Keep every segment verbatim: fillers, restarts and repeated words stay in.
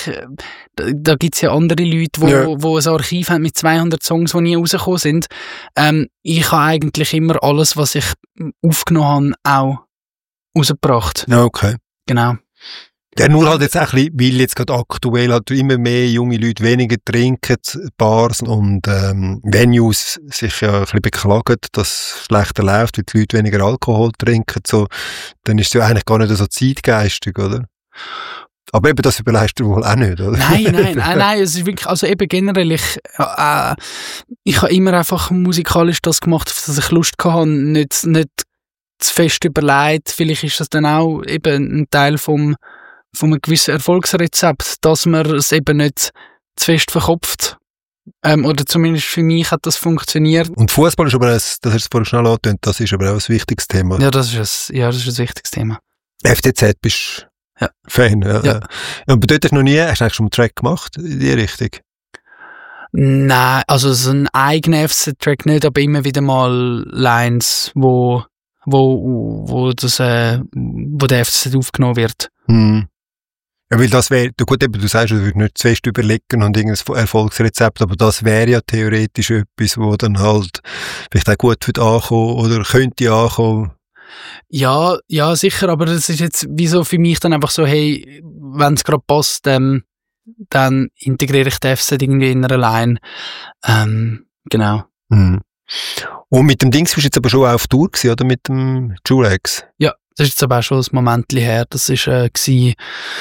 äh, da, da gibt es ja andere Leute, die Ja. wo ein Archiv haben mit zweihundert Songs, die nie rausgekommen sind. Ähm, ich habe eigentlich immer alles, was ich aufgenommen habe, auch rausgebracht. Ja, okay. Genau. Ja, nur halt jetzt auch ein bisschen, weil jetzt gerade aktuell halt immer mehr junge Leute weniger trinken, Bars und ähm, Venues sich ja ein bisschen beklagen, dass es schlechter läuft, weil die Leute weniger Alkohol trinken, so, dann ist es ja eigentlich gar nicht so zeitgeistig, oder? Aber eben das überleistet wohl auch nicht, oder? Nein, nein, nein, nein, es ist wirklich, also eben generell, ich, äh, ich habe immer einfach musikalisch das gemacht, auf das ich Lust hatte, nicht, nicht zu fest überlegt. Vielleicht ist das dann auch eben ein Teil vom von einem gewissen Erfolgsrezept, dass man es eben nicht zu fest verkopft. Ähm, oder zumindest für mich hat das funktioniert. Und Fußball ist aber, ein, das hast du vorhin schnell angetönt, das ist aber auch ein wichtiges Thema. Ja, das ist ein, ja, das ist ein wichtiges Thema. F C Z bist du ja. Fan, ja. ja. ja. Aber dort hast du noch nie, hast du eigentlich schon einen Track gemacht in die Richtung? Nein, also so ein eigener F C-Track nicht, aber immer wieder mal Lines, wo, wo, wo, das, äh, wo der F C Z aufgenommen wird. Hm. Ja, weil das wäre, du, gut, eben, du sagst, du würdest nicht zu fest überlegen und irgendein Erfolgsrezept, aber das wäre ja theoretisch etwas, wo dann halt vielleicht auch gut wird ankommen oder könnte ankommen. Ja, ja, sicher, aber das ist jetzt wieso für mich dann einfach so, hey, wenn es gerade passt, ähm, dann integriere ich den F C irgendwie in einer Line. Ähm, genau. Hm. Und mit dem Dings bist du jetzt aber schon auf Tour gewesen, oder? Mit dem Julex? Ja, das ist jetzt aber auch schon ein Moment her. Das war, äh, gewesen,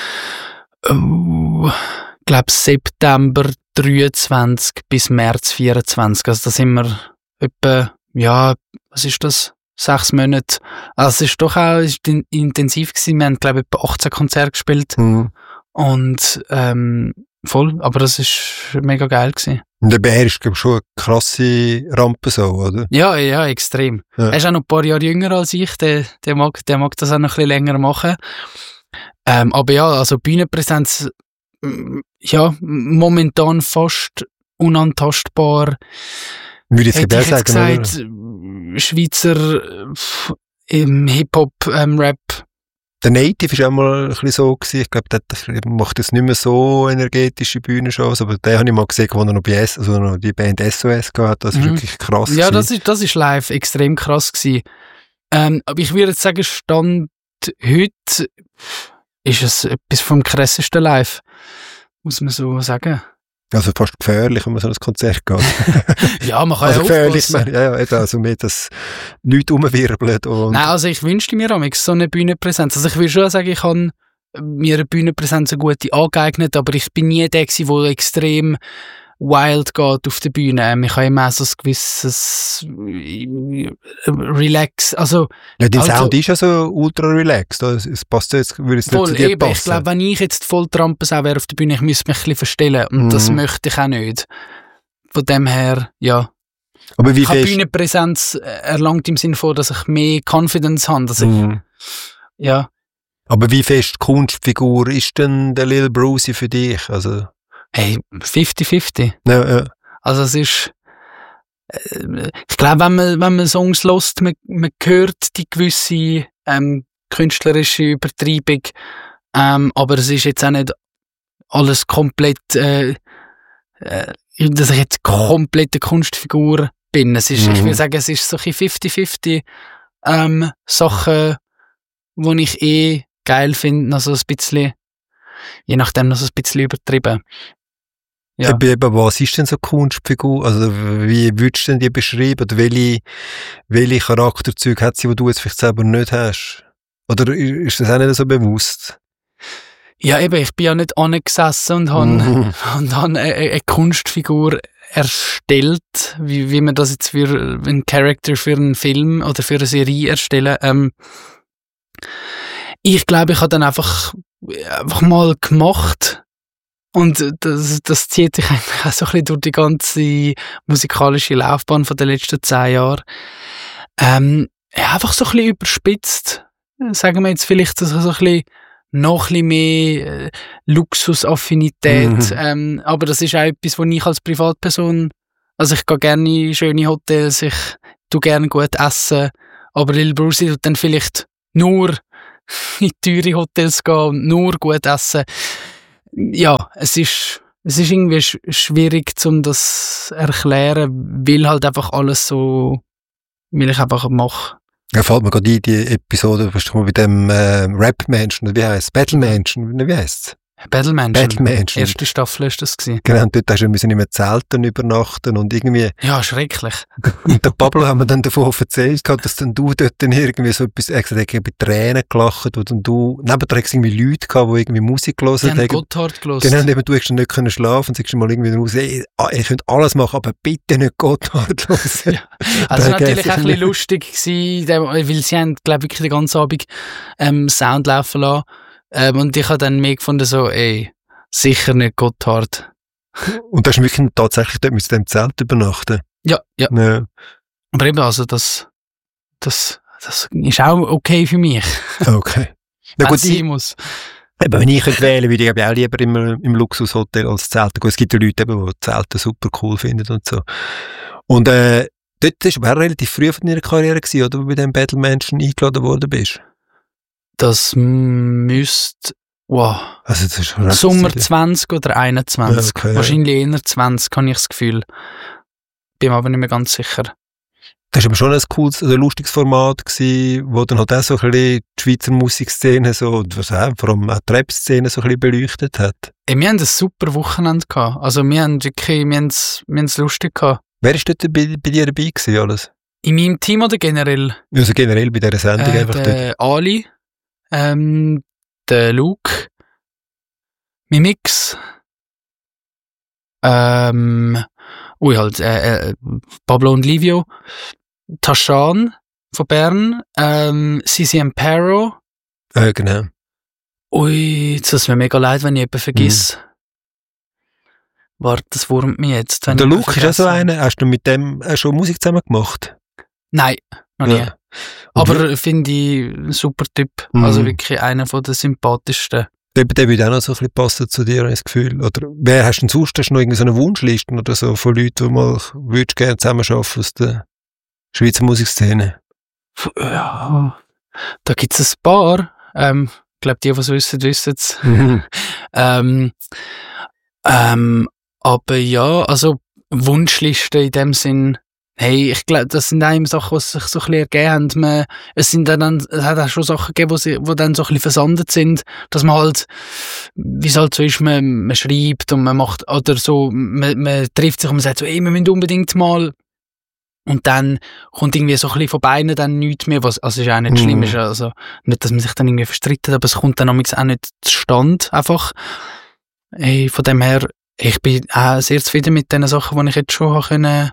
uh, ich glaube, September dreiundzwanzig bis März vierundzwanzig. Also da sind wir etwa, ja, was ist das? Sechs Monate. Also es ist doch auch ist in, intensiv gewesen. Wir haben, glaube ich, etwa achtzehn Konzerte gespielt. Mhm. Und ähm, voll, aber das ist mega geil gewesen. Und der Bär ist, glaube ich, schon eine krasse Rampe so, oder? Ja, ja, extrem. Ja. Er ist auch noch ein paar Jahre jünger als ich, der, der, mag, der mag das auch noch ein bisschen länger machen. Ähm, aber ja, also Bühnenpräsenz, ja, momentan fast unantastbar. Würde ich jetzt Hätte ich jetzt sagen, gesagt, oder? Schweizer im Hip-Hop, ähm, Rap. Der Native war auch mal ein bisschen so gewesen. Ich glaube, der macht jetzt nicht mehr so energetische Bühnenshows, aber den habe ich mal gesehen, wo er noch bei S, also noch die Band S O S gehabt. Das ist mhm. wirklich krass. Ja, das ist, das ist live extrem krass gewesen. Ähm, aber ich würde jetzt sagen, Stand heute ist es etwas vom krassesten live. Muss man so sagen. Also fast gefährlich, wenn man so ein Konzert geht. Ja, man kann also ja gefährlich, aufpassen. Ja, ja, also mehr, dass Leute rumwirbeln. Und Nein, also ich wünschte mir auch so eine Bühnenpräsenz. Also ich würde schon sagen, ich habe mir eine Bühnenpräsenz eine gute angeeignet, aber ich bin nie der gewesen, der extrem wild geht auf der Bühne. Ich habe immer so ein gewisses Relax, also... Ja, dein also, Sound ist ja so ultra relaxed. Es passt jetzt, würde es nicht voll, zu dir eben, passen. Ich glaube, wenn ich jetzt voll Trampensau wäre auf der Bühne, ich müsste mich ein bisschen verstellen. Und mhm. das möchte ich auch nicht. Von dem her, ja. Aber wie ich habe Bühnenpräsenz erlangt im Sinne von, dass ich mehr Confidence habe. Dass mhm. ich, ja. Aber wie fest Kunstfigur ist denn der Lil Brucey für dich? Also... Hey, fifty fifty. Ja, ja. Also es ist, äh, ich glaube, wenn man, wenn man Songs hört, man, man hört die gewisse ähm, künstlerische Übertreibung, ähm, aber es ist jetzt auch nicht alles komplett, äh, äh, dass ich jetzt komplett eine Kunstfigur bin. Es ist, mhm. ich will sagen, es ist so ein fifty fifty ähm, Sachen, die ich eh geil finde, also ein bisschen, je nachdem, noch ein bisschen übertrieben. Ja. Eben, was ist denn so Kunstfigur? Also, wie würdest du denn die beschreiben? Oder welche, welche Charakterzüge hat sie, die du jetzt vielleicht selber nicht hast? Oder ist das auch nicht so bewusst? Ja, eben, ich bin ja nicht angesessen und habe mhm. und hab eine, eine Kunstfigur erstellt, wie, wie man das jetzt für einen Charakter für einen Film oder für eine Serie erstellen. Ähm, ich glaube, ich habe dann einfach, einfach mal gemacht. Und das, das zieht sich eigentlich auch so ein bisschen durch die ganze musikalische Laufbahn von den letzten zehn Jahren. Ähm, ja, einfach so ein bisschen überspitzt. Sagen wir jetzt vielleicht so ein bisschen noch ein bisschen mehr äh, Luxusaffinität. Mhm. Ähm, aber das ist auch etwas, was ich als Privatperson, also ich gehe gerne in schöne Hotels, ich tue gerne gut essen, aber Lil Brucey tut dann vielleicht nur in teure Hotels gehen und nur gut essen. ja, es ist, es ist irgendwie sch- schwierig, um das zu erklären, weil halt einfach alles so, weil ich einfach mache. Ja, fällt mir gerade ein, die Episode, was du mal bei dem äh, Rap-Menschen, wie heisst es? Battle-Menschen, wie heisst es? Battlemenschen. Battlemenschen. Erste Staffel ist das gewesen. Genau, und dort hast du müssen im Zelten übernachten und irgendwie, Ja, schrecklich. und der Pablo haben wir dann davon erzählt, dass dann du dort dann irgendwie so etwas, er gesagt, ich habe bei Tränen gelacht, und dann du, neben dir hast irgendwie Leute gehabt, die irgendwie Musik gehört Die haben haben. Gotthard gehört. Genau, und eben, du hast dann nicht können schlafen und sagst mal irgendwie raus, ey, ah, ihr könnt alles machen, aber bitte nicht Gotthard hören. Ja. Also Da natürlich geht's auch ein bisschen lustig gewesen, der- weil sie haben, glaube ich, wirklich den ganzen Abend ähm, Sound laufen lassen. Ähm, und ich habe dann mehr gefunden, so, ey, sicher nicht Gotthard. Und da hast du wirklich tatsächlich dort mit dem Zelt übernachten. Ja, ja. Ja. Aber eben, also das, das, das ist auch okay für mich. Okay. Na Wenn gut, es sein ich, muss. eben, wenn ich könnte wählen würde, ich auch lieber im, im Luxushotel als Zelten. Gut, es gibt ja Leute, eben, die Zelten super cool finden und so. Und äh, dort war aber auch relativ früh von deiner Karriere gewesen, oder, wo du bei dem Battlemenschen eingeladen worden bist. Das müsste, wow, Also das ist schon recht Sommer Zeit. zwanzig oder einundzwanzig. Okay. Wahrscheinlich eher zwanzig, habe ich das Gefühl. Bin mir aber nicht mehr ganz sicher. Das war aber schon ein cooles, also ein lustiges Format gewesen, wo dann halt auch so ein bisschen die Schweizer Musikszene so, und was auch, vor allem auch die Rap-Szene so ein bisschen beleuchtet hat. Ey, wir haben ein super Wochenende gehabt. Also wir haben wirklich, wir haben es, wir haben es lustig gehabt. Wer ist dort bei, bei dir dabei gewesen, alles? In meinem Team oder generell? Also generell bei dieser Sendung Äh, einfach dort. der Ali, ähm, der Luke, Mimix, ähm, ui halt, äh, äh, Pablo und Livio, Tashan von Bern, ähm, Sisi Ampero. Äh, genau. Ui, jetzt tut es mir mega leid, wenn ich jemanden vergiss. Mhm. Warte, das wurmt mich jetzt. Wenn Und der ich Luke ist auch so vergessen- einer, hast du mit dem auch schon Musik zusammen gemacht? Nein, noch nie. Ja. Und Aber finde ich ein super Typ. Mhm. Also wirklich einer von der sympathischsten. Der, der würde auch noch so ein bisschen passen zu dir, habe ich das Gefühl. Oder wer hast du denn sonst? Hast du noch irgendwie so eine Wunschliste oder so von Leuten, die mal würdest gerne zusammenarbeiten aus der Schweizer Musikszene? Ja, da gibt es ein paar. Ähm, ich glaube, die, die es wissen, wissen es. Mhm. ähm, ähm, aber ja, also Wunschliste in dem Sinn, hey, ich glaube, das sind auch immer Sachen, die sich so ein bisschen ergeben haben. Man, es, sind dann, es hat auch schon Sachen gegeben, die sie- die dann so ein bisschen versandet sind, dass man halt, wie es halt so ist, man, man schreibt und man macht, oder so, man, man trifft sich und man sagt so, ey, wir müssen unbedingt mal. Und dann kommt irgendwie so ein bisschen von beiden dann nichts mehr, was also ist auch nicht Mhm. schlimm ist. Also nicht, dass man sich dann irgendwie verstreitet, aber es kommt dann auch nicht zustande einfach. Hey, von dem her, ich bin auch sehr zufrieden mit den Sachen, die ich jetzt schon habe können,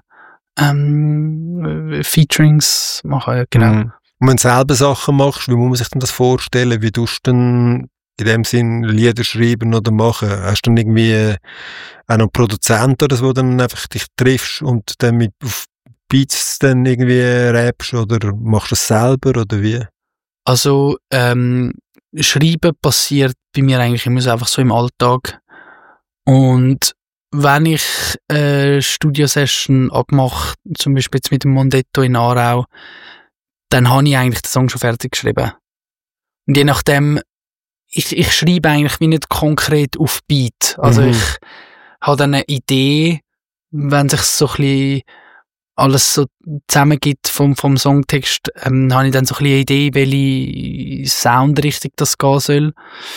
ähm, Featurings machen, ja, genau. Mhm. Und wenn du selber Sachen machst, wie muss man sich denn das vorstellen? Wie tust du denn in dem Sinn Lieder schreiben oder machen? Hast du dann irgendwie äh, auch noch einen Produzent oder so, wo dann einfach dich triffst und dann mit auf Beats dann irgendwie rappst, oder machst du es selber oder wie? Also, ähm, Schreiben passiert bei mir eigentlich immer so einfach so im Alltag. Und wenn ich eine Studio-Session abmache, zum Beispiel jetzt mit dem Mondetto in Aarau, dann habe ich eigentlich den Song schon fertig geschrieben. Und je nachdem, ich, ich schreibe eigentlich wie nicht konkret auf Beat. Also Mhm. ich habe dann eine Idee, wenn sich so ein bisschen alles so zusammengibt vom, vom Songtext, ähm, habe ich dann so ein bisschen eine Idee, welche Soundrichtung das gehen soll.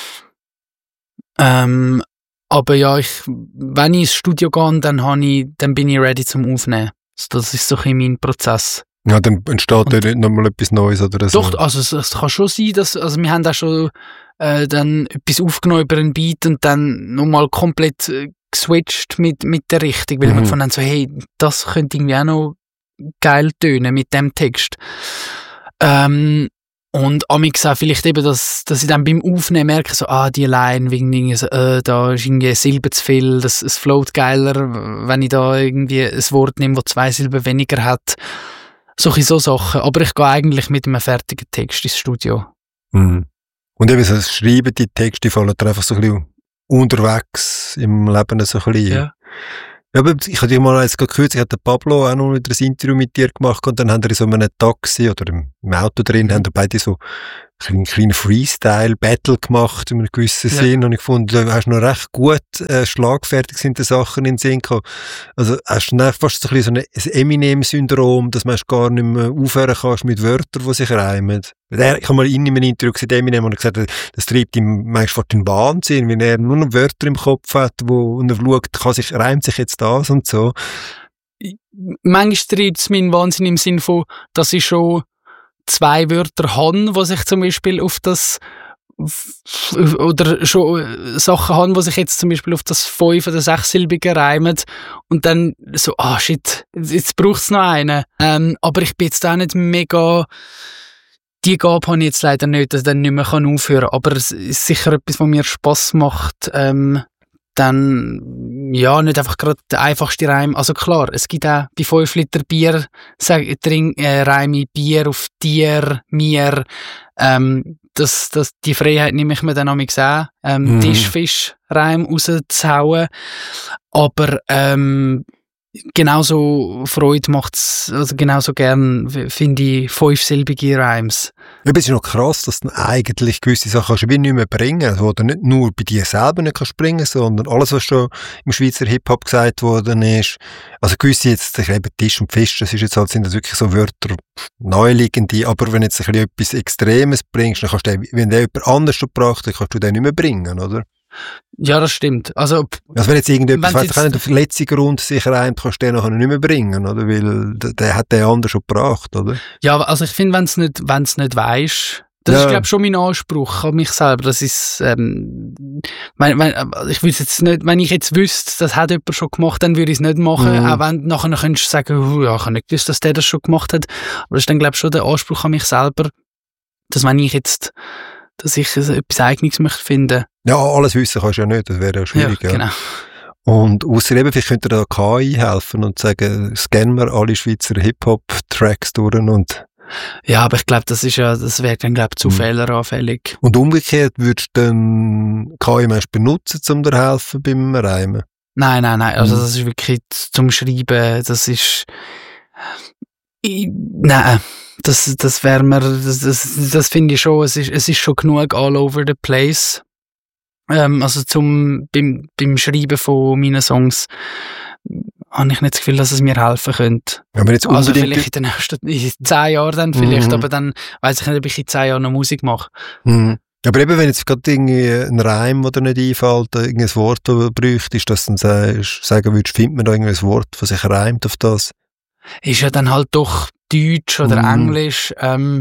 Ähm, aber ja, ich, wenn ich ins Studio gehe, dann, habe ich, dann bin ich ready zum Aufnehmen. Also das ist so ein bisschen mein Prozess. Ja, dann entsteht ja nicht nochmal etwas Neues oder so. Doch, also es, es kann schon sein, dass, also wir haben auch schon äh, dann etwas aufgenommen über einen Beat und dann nochmal komplett äh, geswitcht mit, mit der Richtung, weil Mhm. wir gefunden haben, so, hey, das könnte irgendwie auch noch geil tönen mit dem Text. Ähm, und amix auch vielleicht eben, dass, dass ich dann beim Aufnehmen merke, so, ah, die Line, wegen irgendwie so, äh, da ist irgendwie eine Silbe zu viel, das, es float geiler, wenn ich da irgendwie ein Wort nehme, das zwei Silben weniger hat. Solche so Sachen. Aber ich gehe eigentlich mit einem fertigen Text ins Studio. Mhm. Und eben so das Schreiben, die Texte fallen dir einfach so ein bisschen unterwegs im Leben so ein bisschen Ja. Ja, aber ich habe dich mal jetzt gerade gehört, ich hatte Pablo auch noch wieder ein Interview mit dir gemacht und dann haben wir in so einem Taxi oder im, im Auto drin, haben wir beide so einen kleinen Freestyle-Battle gemacht in einem gewissen Ja. Sinn und ich fand, du hast noch recht gut äh, schlagfertig sind die Sachen in den Sinn gekommen. Also hast du dann fast so ein bisschen so ein Eminem-Syndrom, dass man gar nicht mehr aufhören kannst mit Wörtern, die sich reimen. Der, ich habe mal in einem Interview gesehen, Eminem, und er gesagt, das treibt ihm manchmal den Wahnsinn, wenn er nur noch Wörter im Kopf hat, wo, und er schaut, kann sich, reimt sich jetzt das und so. Manchmal treibt es meinen Wahnsinn im Sinn von, dass ich schon zwei Wörter habe, die sich zum Beispiel auf das oder schon Sachen haben, die sich jetzt zum Beispiel auf das fünf- oder sechssilbige reimen und dann so, ah shit, jetzt braucht es noch einen. Ähm, aber ich bin jetzt auch nicht mega, die Gabe habe ich jetzt leider nicht, dass ich dann nicht mehr aufhören kann, aber es ist sicher etwas, was mir Spass macht, ähm, dann, ja, nicht einfach gerade der einfachste Reim. Also klar, es gibt auch bei fünf Liter Bier, sag, trink, äh, Reime Bier auf Tier, mir, ähm, das, das, die Freiheit nehme ich mir dann auch auch, ähm, Mhm. Tischfisch-Reim rauszuhauen. Aber, ähm, genauso Freude macht's, also genauso gern finde ich fünfsilbige Reims. Ja, aber es ist noch krass, dass du eigentlich gewisse Sachen kannst du wie nicht mehr bringen, also, oder nicht nur bei dir selber nicht kannst bringen, sondern alles, was schon im Schweizer Hip-Hop gesagt worden ist, also gewisse jetzt, ich eben Tisch und Fisch, das ist jetzt halt, sind das wirklich so Wörter, neuliegende, aber wenn du jetzt ein bisschen etwas Extremes bringst, dann kannst du den, wenn der jemand anders schon gebracht hat, kannst du den nicht mehr bringen, oder? Ja, das stimmt. Also, Also wenn jetzt irgendjemand, Wenn weiss, jetzt- nicht, auf den letzten Grund sich reimt, kannst du den nachher nicht mehr bringen, oder? Weil der, der hat den anderen schon gebracht, oder? ja, also ich finde, wenn es nicht, wenn's nicht weisst, das Ja. ist, glaube ich, schon mein Anspruch an mich selber. Das ist, ähm, wenn, wenn, ich würde jetzt nicht, wenn ich jetzt wüsste, das hat jemand schon gemacht, dann würde ich es nicht machen. Mhm. Auch wenn nachher könntest du sagen, oh, ja, ich habe nicht gewusst, dass der das schon gemacht hat. Aber das ist dann, glaube ich, schon der Anspruch an mich selber, dass wenn ich jetzt, dass ich so etwas Eigenes möchte finden. Ja, alles wissen kannst du ja nicht, das wäre ja schwierig, ja. genau. Und ausser eben, vielleicht könnte da K I helfen und sagen, scannen wir alle Schweizer Hip-Hop-Tracks durch und, Ja, aber ich glaube, das ist ja, das wäre dann, glaube ich, zu Mhm. fehleranfällig. und umgekehrt würdest du dann K I meinst benutzen, um dir helfen beim Reimen? Nein, nein, nein. Also Mhm. das ist wirklich zum Schreiben, das ist... Ich, nein, das, das wäre mir... Das, das, das finde ich schon, es ist, es ist schon genug all over the place. Ähm, also zum, beim, beim Schreiben von meinen Songs habe ich nicht das Gefühl, dass es mir helfen könnte. Wenn wir jetzt Also unbedingt... vielleicht in den nächsten in zehn Jahren dann vielleicht, Mhm. aber dann weiss ich nicht, ob ich in zehn Jahren noch Musik mache. Mhm. Aber eben, wenn jetzt gerade irgendwie ein Reim, der dir nicht einfällt, irgendein Wort, das du bräuchtest, dass du dann sagst, sagen würdest, findet man da irgendein Wort, das sich reimt auf das? Ist ja dann halt doch Deutsch oder Mhm. Englisch. Ähm,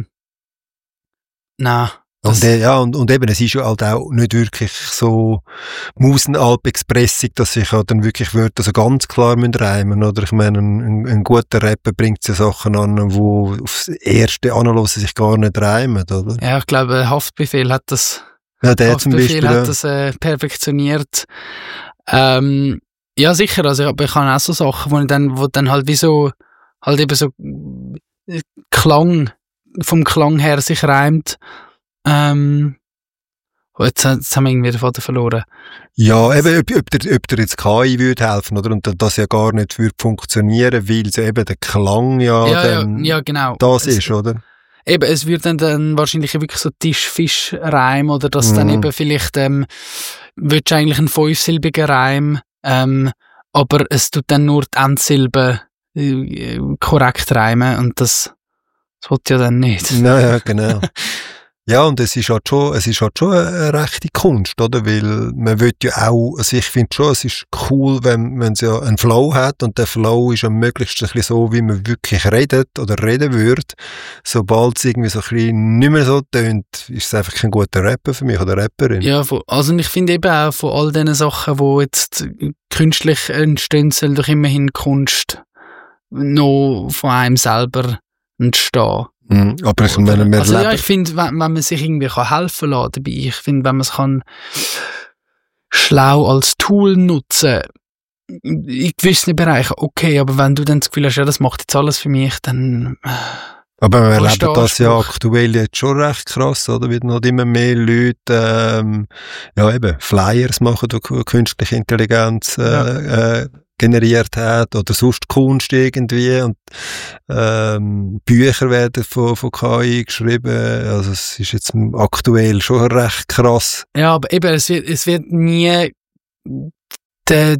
nein. Und, äh, ja, und, und eben, es ist ja halt auch nicht wirklich so Musenalp-expressig, dass sich halt dann wirklich Wörter so ganz klar müssen reimen, oder? Ich meine, ein, ein, ein guter Rapper bringt ja Sachen an, wo aufs erste Anhören sich gar nicht reimen, oder? Ja, ich glaube, Haftbefehl hat das, Ja, der zum Haftbefehl Beispiel, hat ja. das äh, perfektioniert. Ähm, ja, sicher. Also, ich, ich habe auch so Sachen, wo ich dann, wo dann halt wie so, halt eben so äh, Klang, vom Klang her sich reimt. Ähm, oh, jetzt, jetzt haben wir irgendwie den Faden verloren. Ja, eben, ob, ob, dir, ob dir jetzt K I würde helfen, oder? Und das ja gar nicht würde funktionieren, weil so eben der Klang ja, ja, dann ja, ja, genau. das Es- ist, oder? Eben, es wird dann, dann wahrscheinlich wirklich so Tisch-Fisch-Reim oder dass dann Mhm. eben vielleicht, ähm, willst du eigentlich einen fünfsilbigen Reim, ähm, aber es tut dann nur die Endsilbe äh, korrekt reimen und das, das will ja dann nicht. Naja, genau. Ja, und es ist halt schon, es ist halt schon eine rechte Kunst, oder? Weil man will ja auch, also ich finde schon, es ist cool, wenn man ja einen Flow hat und der Flow ist am möglichst ein bisschen so, wie man wirklich redet oder reden würde. Sobald es irgendwie so ein bisschen nicht mehr so tönt, ist es einfach kein guter Rapper für mich oder Rapperin. Ja, von, also ich finde eben auch von all diesen Sachen, die jetzt künstlich entstehen, soll doch immerhin Kunst noch von einem selber entstehen. Mhm. Aber ich meine, wir Also ja, leben... ich finde, wenn, wenn man sich irgendwie kann helfen kann dabei, ich finde, wenn man es kann schlau als Tool nutzen, in gewissen Bereichen, okay, aber wenn du dann das Gefühl hast, ja, das macht jetzt alles für mich, dann... äh, Aber wir Wo ist erleben der das ja Anspruch? aktuell jetzt schon recht krass, oder? Wie noch immer mehr Leute, ähm, ja eben, Flyers machen durch künstliche Intelligenz, äh, Ja. äh, generiert hat oder sonst Kunst irgendwie und ähm, Bücher werden von, von K I geschrieben, also es ist jetzt aktuell schon recht krass. Ja, aber eben, es wird, es wird nie de,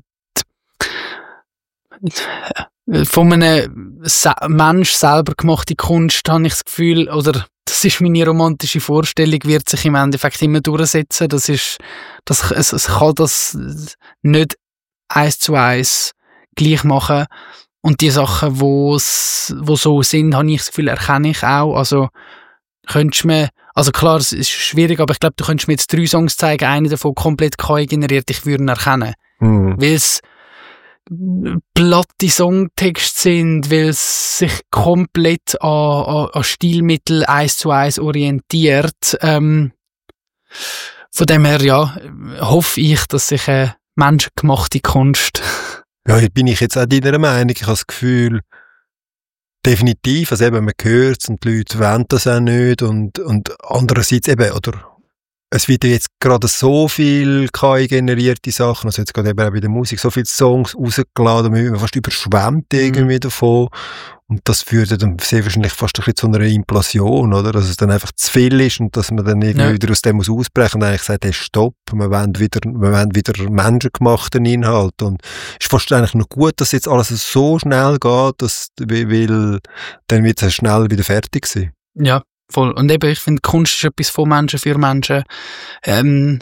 de, von einem Se- Mensch selber gemachte Kunst, habe ich das Gefühl, oder das ist meine romantische Vorstellung, wird sich im Endeffekt immer durchsetzen. Das ist, das, es, es kann das nicht eins zu eins gleich machen. Und die Sachen, wo's, wo so sind, habe ich das Gefühl, erkenne ich auch. Also, könntest du mir, also klar, es ist schwierig, aber ich glaube, du könntest mir jetzt drei Songs zeigen, eine davon komplett K I generiert, ich würde ihn erkennen. Mhm. Weil es platte Songtexte sind, weil es sich komplett an, an, an Stilmittel eins zu eins orientiert. Ähm, von dem her, ja, hoffe ich, dass sich eine menschengemachte Kunst... Ja, hier bin ich jetzt auch deiner Meinung. Ich habe das Gefühl, definitiv, also eben, man hört es und die Leute wollen das auch nicht und, und andererseits eben, oder es wird ja jetzt gerade so viel K I-generierte Sachen, also jetzt gerade eben auch bei der Musik, so viele Songs rausgeladen, man wird fast überschwemmt irgendwie mhm. davon. Und das führt dann sehr wahrscheinlich fast ein bisschen zu einer Implosion, oder? Dass es dann einfach zu viel ist und dass man dann irgendwie ja. wieder aus dem muss ausbrechen und eigentlich sagt, hey, stopp, wir wollen wieder, wir wollen wieder menschengemachten Inhalt. Und es ist fast eigentlich noch gut, dass jetzt alles so schnell geht, dass, weil dann wird es schnell wieder fertig sein. Ja. Voll. Und eben, ich finde, Kunst ist etwas von Menschen für Menschen. Ähm,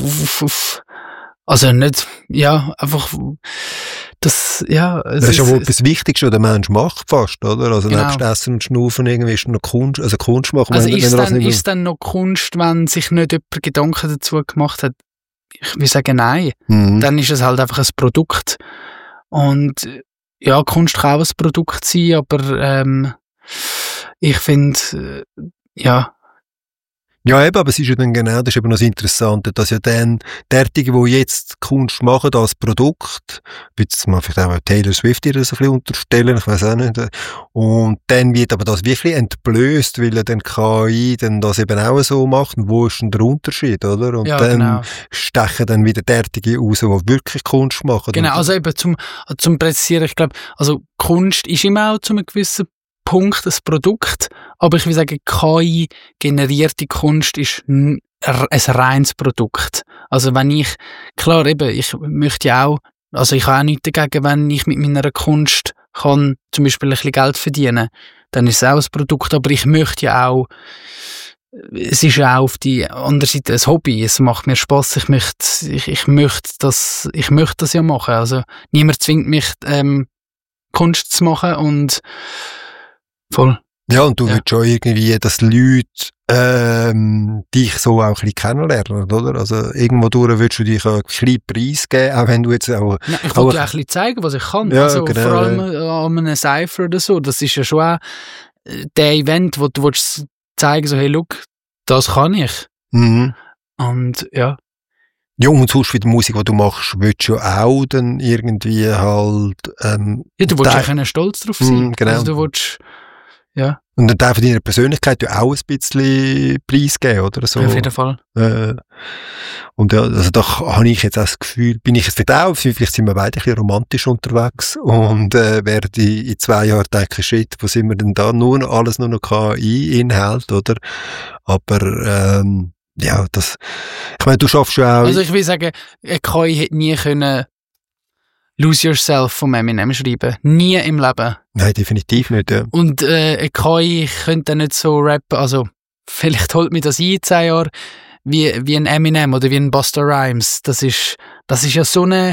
also nicht, ja, einfach, das, ja. Es das ist ja wohl etwas Wichtiges, was der Mensch macht fast, oder? Also genau. Nebst Essen und Schnaufen irgendwie ist noch Kunst, also Kunst machen. Also wenn, ist wenn es dann, ist dann noch Kunst, wenn sich nicht jemand Gedanken dazu gemacht hat? Ich will sagen, nein. Mhm. Dann ist es halt einfach ein Produkt. Und, ja, Kunst kann auch ein Produkt sein, aber, ähm, ich finde, äh, ja. Ja, eben, aber es ist ja dann genau, das ist eben noch das Interessante, dass ja dann derjenige, die jetzt Kunst machen als Produkt, jetzt mal vielleicht auch Taylor Swift ihr das ein bisschen unterstellen, ich weiß auch nicht, und dann wird aber das wirklich entblößt, weil ja dann K I dann das eben auch so macht, und wo ist denn der Unterschied, oder? Und ja, dann genau. stechen dann wieder derjenige raus, die wirklich Kunst machen. Genau, also eben zum, zum Präzisieren, ich glaube, also Kunst ist immer auch zu einem gewissen Punkt ein Produkt, aber ich will sagen, K I-generierte Kunst ist ein reines Produkt. Also wenn ich, klar eben, ich möchte ja auch, also ich habe auch nichts dagegen, wenn ich mit meiner Kunst kann zum Beispiel ein bisschen Geld verdienen, dann ist es auch ein Produkt, aber ich möchte ja auch, es ist ja auch auf die andere Seite ein Hobby, es macht mir Spass, ich möchte, ich, ich möchte das, ich möchte das ja machen, also niemand zwingt mich, ähm, Kunst zu machen und voll. Ja, und du ja. willst schon irgendwie, dass Leute ähm, dich so auch ein bisschen kennenlernen, oder? Also irgendwo durch willst du dich auch ein bisschen preisgeben, auch wenn du jetzt auch... Ja, ich wollte dir auch ein bisschen zeigen, was ich kann. Ja, also genau, vor allem ja. an einem Cypher oder so. Das ist ja schon auch der Event, wo du willst zeigen, so hey, look, das kann ich. Mhm. Und ja. Ja, und sonst für die Musik, die du machst, willst du ja auch dann irgendwie halt... Ähm, ja, du willst ja können stolz drauf sein. Mm, genau. Also du willst, ja. Und dann darf deiner Persönlichkeit ja auch ein bisschen preisgeben, oder? So, auf jeden Fall. Äh, und ja, also da habe ich jetzt auch das Gefühl, bin ich jetzt vielleicht auch, vielleicht sind wir beide ein bisschen romantisch unterwegs und äh, werde in zwei Jahren denken, shit, wo sind wir denn da? Nur alles nur noch K I-Inhalt, oder? Aber ähm, ja, das, ich meine, du schaffst ja auch... Also ich will sagen, K I hätte nie können Lose Yourself von Eminem schreiben. Nie im Leben. Nein, definitiv nicht, ja. Und äh, K I könnte nicht so rappen, also vielleicht holt mir das ein in zehn Jahren, wie, wie ein Eminem oder wie ein Busta Rhymes. Das ist, das ist ja so eine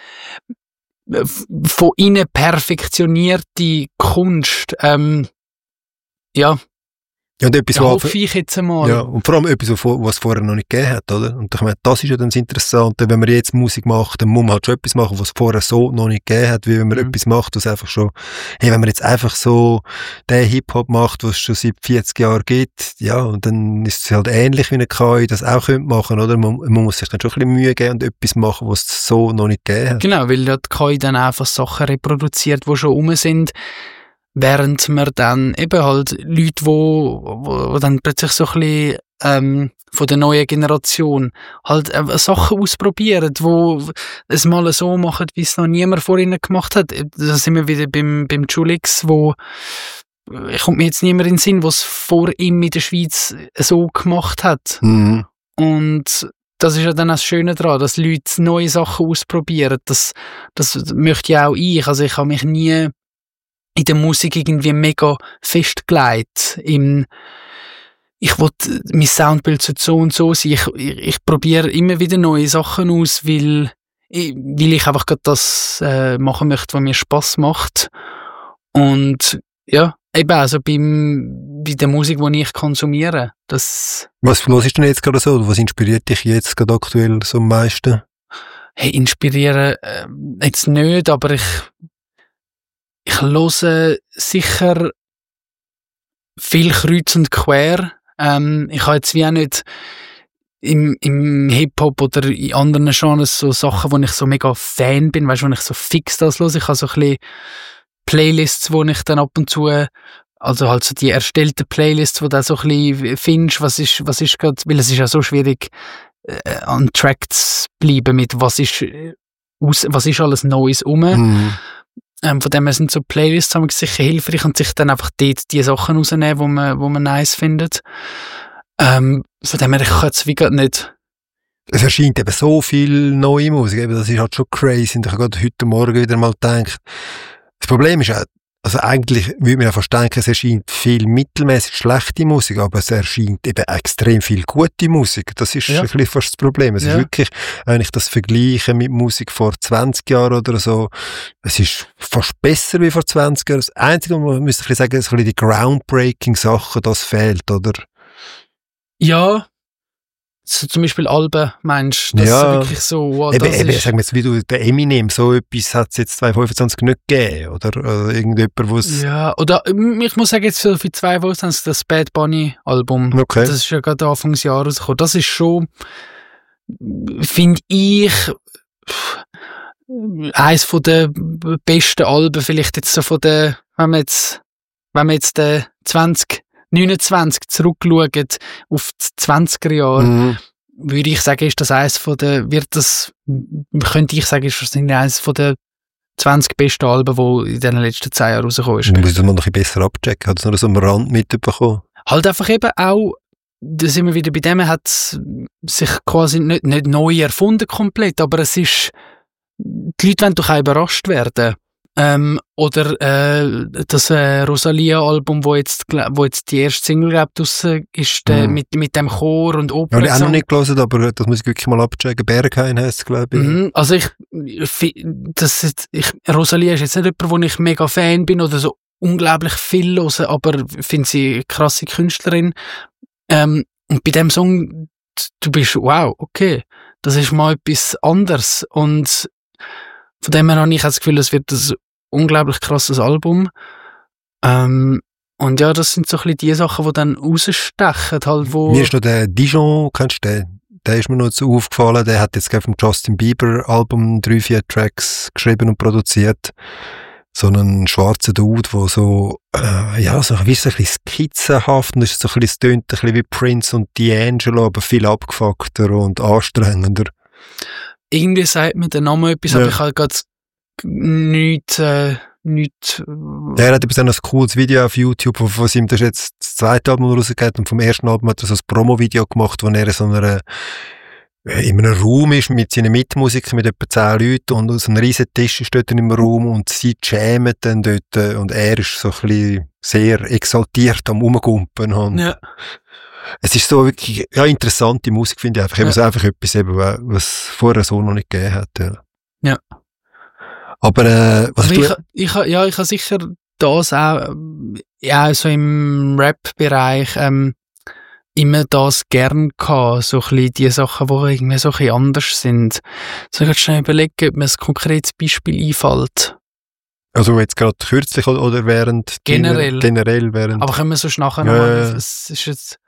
von innen perfektionierte Kunst. Ähm, ja. Ja, und etwas, ja, hoffe ich jetzt einmal. Ja, und vor allem etwas, was es vorher noch nicht gegeben hat, oder? Und ich meine, das ist ja dann das Interessante, wenn man jetzt Musik macht, dann muss man halt schon etwas machen, was es vorher so noch nicht gegeben hat, wie wenn man mhm. etwas macht, was einfach schon, hey, wenn man jetzt einfach so den Hip-Hop macht, was es schon seit vierzig Jahren gibt, ja, und dann ist es halt ähnlich wie eine K I das auch könnte machen, oder? Man, man muss sich dann schon ein bisschen Mühe geben und etwas machen, was es so noch nicht gegeben hat. Genau, weil ja die K I dann einfach Sachen reproduziert, die schon rum sind, während man dann eben halt Leute, wo, wo, wo dann plötzlich so ein bisschen ähm, von der neuen Generation halt äh, Sachen ausprobieren, wo es mal so machen, wie es noch niemand vor ihnen gemacht hat. Da sind wir wieder beim, beim Julix, wo ich kommt mir jetzt niemand in den Sinn, was vor ihm in der Schweiz so gemacht hat. Mhm. Und das ist ja dann auch das Schöne daran, dass Leute neue Sachen ausprobieren. Das, das möchte ja auch ich. Also ich habe mich nie in der Musik irgendwie mega festgelegt. Im, ich will, mein Soundbild soll so und so sein. Ich, ich, ich probiere immer wieder neue Sachen aus, weil, weil ich einfach gerade das äh, machen möchte, was mir Spass macht. Und ja, eben also beim, bei der Musik, die ich konsumiere. Das was los ist denn jetzt gerade so? Was inspiriert dich jetzt gerade aktuell so am meisten? Hey, inspirieren äh, jetzt nicht, aber ich ich höre sicher viel kreuz und quer. Ähm, ich habe jetzt wie auch nicht im, im Hip-Hop oder in anderen Genres so Sachen, wo ich so mega Fan bin, weißt du, wo ich so fix das höre. Ich habe so ein bisschen Playlists, wo ich dann ab und zu, also halt so die erstellten Playlists, wo du so ein bisschen findest, was ist, was ist gerade, weil es ist ja so schwierig, äh, an Track zu bleiben mit, was ist, äh, aus, was ist alles Neues rum. Mhm. Ähm, von dem her sind so Playlists haben sicher hilfreich und sich dann einfach dort die Sachen rausnehmen, wo man, wo man nice findet. Ähm, von dem her, ich kann jetzt wie gerade nicht. Es erscheint eben so viel neue Musik, eben, das ist halt schon crazy. Und ich habe gerade heute Morgen wieder mal gedacht, das Problem ist auch, also eigentlich würde man ja fast denken, es erscheint viel mittelmäßig schlechte Musik, aber es erscheint eben extrem viel gute Musik. Das ist Ja. ein bisschen fast das Problem. Es Ja. ist wirklich, wenn ich das vergleiche mit Musik vor zwanzig Jahren oder so, es ist fast besser wie vor zwanzig Jahren. Das Einzige, was man müsste ein bisschen sagen, ist ein bisschen die Groundbreaking-Sachen, das fehlt, oder? Ja, so zum Beispiel Alben, meinst du? Das Ja. ist wirklich so, wow, Eben, das eben, ist... sagen wir jetzt, wie du, der Eminem, so etwas hat es jetzt zwanzig fünfundzwanzig nicht gegeben, oder? Oder irgendjemand, was Ja, oder ähm, ich muss sagen, jetzt für für zwei Wochen das Bad Bunny Album, Okay. das ist ja gerade Anfangsjahr rausgekommen, das ist schon, finde ich, pff, eins von der besten Alben, vielleicht jetzt so von der, wenn man jetzt, wenn man jetzt den zwanzig neunundzwanzig zurückschaut auf die zwanziger Jahre, Mhm. würde ich sagen, ist das eins von der, wird das, könnte ich sagen, ist wahrscheinlich eins von der zwanzig besten Alben, die in den letzten zehn Jahren rausgekommen ist. Ich muss das mal noch ein bisschen besser abchecken. Hat es noch so am Rand mitbekommen? Halt einfach eben auch, da sind wir wieder bei dem, hat sich quasi nicht, nicht neu erfunden komplett, aber es ist, die Leute wollen doch auch überrascht werden. Ähm, oder äh, das äh, Rosalia-Album, wo jetzt, gl- wo jetzt die erste Single glaub, draussen ist, äh, Mhm. mit, mit dem Chor und Ja, habe ich auch noch Opera. nicht gelesen, aber das muss ich wirklich mal abchecken. Berghain heisst es, glaube ich. Mhm, also ich, ich, das ist, ich, Rosalia ist jetzt nicht jemand, wo ich mega Fan bin oder so unglaublich viel höre, aber ich finde sie eine krasse Künstlerin. Ähm, und bei dem Song, du bist, wow, okay, das ist mal etwas anderes. Und von dem her habe ich das Gefühl, es wird ein unglaublich krasses Album. Ähm, und ja, das sind so ein bisschen die Sachen, die dann rausstechen, halt, wo... Mir ist noch der Dijon, kennst du den? Der ist mir noch so aufgefallen. Der hat jetzt gerade vom Justin Bieber Album drei, vier Tracks geschrieben und produziert. So einen schwarzen Dude, der so, äh, ja, so wie so ein bisschen skizzenhaft, und das ist so ein bisschen, es tönt ein bisschen wie Prince und D'Angelo, aber viel abgefuckter und anstrengender. Irgendwie sagt mir der Name etwas, Ja. aber ich habe gerade nichts, äh, nichts, Er hat übrigens auch noch ein cooles Video auf YouTube, von, von ihm, das ist jetzt das zweite Album rausgegeben, und vom ersten Album hat er so ein Promo-Video gemacht, wo er in so einer, äh, in einem Raum ist mit seinen Mitmusikern, mit etwa zehn Leuten, und so ein riesen Tisch ist dort im Raum, und sie jammen dann dort, äh, und er ist so ein bisschen sehr exaltiert am Rumgumpen. Und ja. es ist so wirklich, ja, interessante Musik, finde ich einfach. Eben Ja. so einfach etwas, eben, was es vorher so noch nicht gegeben hat. Ja. Ja. Aber, äh, was Aber du, ich, ich, ja, ich habe sicher das auch, ähm, ja, so im Rap-Bereich, ähm, immer das gern gehabt, so ein bisschen die Sachen, die irgendwie so ein bisschen anders sind. So, ich kann schnell überlegen, ob mir ein konkretes Beispiel einfällt. also jetzt gerade kürzlich oder- oder während? Generell. Generell während. Aber können wir sonst nachher Ja, nochmal, ja. es ist jetzt,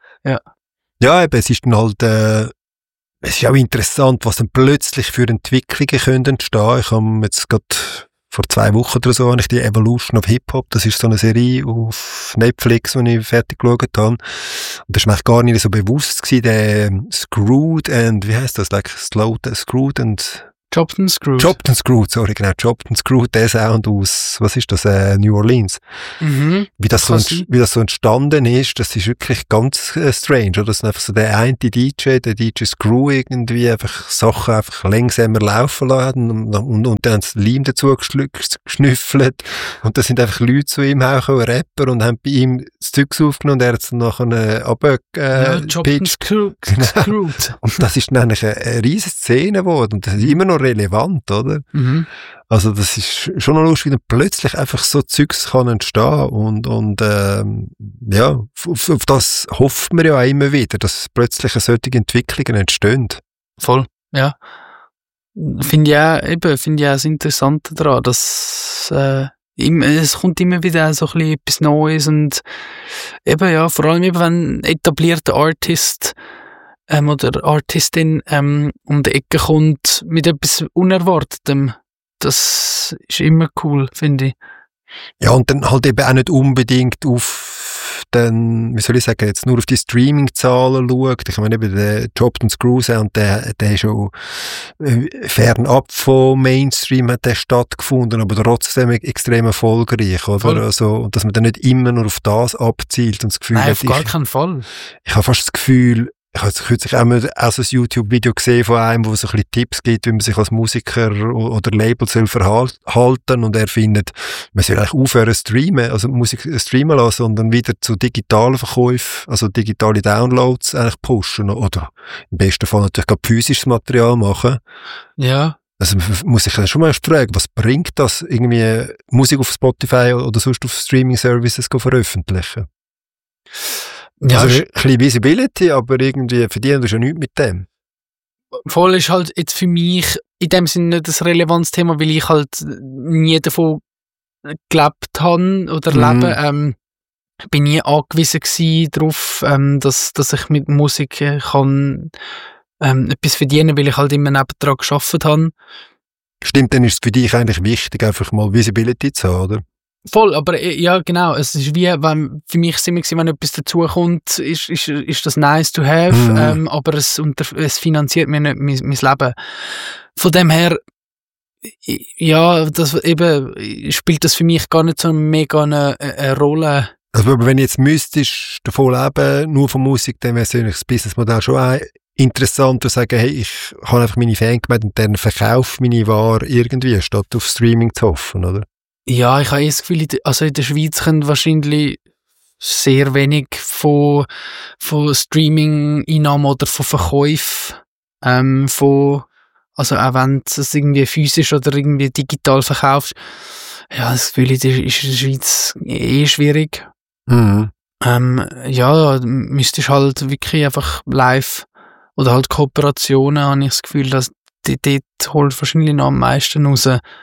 Ja, eben, es ist dann halt, äh, es ist auch interessant, was dann plötzlich für Entwicklungen können entstehen. Ich habe jetzt gerade vor zwei Wochen oder so habe ich die Evolution of Hip-Hop, das ist so eine Serie auf Netflix, die ich fertig geschaut habe. Und das war mir gar nicht so bewusst gewesen, der Screwed and, wie heisst das, like Slowed, Screwed and... Chopped and Screwed. Chopped and Screwed, sorry, genau, Chopped and Screwed, der Sound aus, was ist das, äh, New Orleans. Mhm. Wie das, so ent- wie das so entstanden ist, das ist wirklich ganz äh, strange, oder? Das ist einfach so der eine D J, der D J Screw irgendwie einfach Sachen einfach langsamer laufen lassen und, und, und dann das Leim dazu geschnüffelt und da sind einfach Leute zu ihm auch, auch Rapper und haben bei ihm das Zeug aufgenommen und er hat es dann nachher runter äh, ja, Chopped and Screwed. Genau. Und das ist dann eigentlich eine, eine riesige Szene geworden und das ist immer noch relevant, oder? Mhm. Also das ist schon noch lustig, wie dann plötzlich einfach so Zeugs kann entstehen und, und ähm, ja, auf, auf das hofft man ja auch immer wieder, dass plötzlich solche Entwicklungen entstehen. Voll, ja. Finde ich auch, eben, finde ich auch das Interessante daran, dass äh, immer, es kommt immer wieder so ein bisschen etwas Neues und eben, ja, vor allem eben, wenn ein etablierter Artist ähm, oder Artistin ähm, um die Ecke kommt mit etwas Unerwartetem. Das ist immer cool, finde ich. Ja, und dann halt eben auch nicht unbedingt auf den, wie soll ich sagen, jetzt nur auf die Streaming-Zahlen schaut. Ich meine eben, der Chopped and Screw Sound, der, der ist schon fernab vom Mainstream hat der stattgefunden, aber trotzdem extrem erfolgreich, oder? Voll. Also, und dass man dann nicht immer nur auf das abzielt und das Gefühl Nein, hat, auf gar ich, keinen Fall. ich habe fast das Gefühl, ich habe kürzlich auch mal auch so ein YouTube-Video gesehen von einem, wo es so ein bisschen Tipps gibt, wie man sich als Musiker oder Label soll verhalten und er findet, man soll eigentlich aufhören zu streamen, also Musik streamen lassen und dann wieder zu digitalen Verkäufen, also digitale Downloads eigentlich pushen oder im besten Fall natürlich gerade physisches Material machen. Ja. Also man muss sich dann schon mal fragen, was bringt das, irgendwie Musik auf Spotify oder sonst auf Streaming-Services zu veröffentlichen? Ja, also ein bisschen Visibility, aber irgendwie verdienen du ja nichts mit dem. Voll ist halt jetzt für mich in dem Sinne nicht das relevantes Thema, weil ich halt nie davon gelebt habe oder Mhm. lebe. Ähm, ich bin nie angewiesen gewesen darauf, ähm, dass, dass ich mit Musik äh, kann ähm, etwas verdienen, weil ich halt immer nebendran gearbeitet habe. Stimmt, dann ist es für dich eigentlich wichtig, einfach mal Visibility zu haben, oder? Voll, aber äh, ja, genau. Es ist wie, wenn, für mich ist es immer gewesen, wenn etwas dazukommt, ist, ist, ist das nice to have, Mhm. ähm, aber es, unter, es finanziert mir nicht mein, mein Leben. Von dem her, i- ja, das eben, spielt das für mich gar nicht so mega eine, eine Rolle. Also, aber wenn du jetzt müsstest davon leben, nur von Musik, dann wäre es eigentlich das Businessmodell schon auch interessant zu sagen, hey, ich habe einfach meine Fangemeinde und dann verkaufe meine Ware irgendwie, statt auf Streaming zu hoffen, oder? Ja, ich habe eh das Gefühl, in der- also in der Schweiz können wahrscheinlich sehr wenig von, von Streaming-Einnahmen oder von Verkäufen, ähm, von, also auch wenn du es irgendwie physisch oder irgendwie digital verkaufst, ja, das Gefühl in der- ist in der Schweiz eh schwierig. Mhm. Ähm, ja, müsstest halt wirklich einfach live oder halt Kooperationen, habe ich das Gefühl, dass die, dort holt wahrscheinlich noch am meisten raus.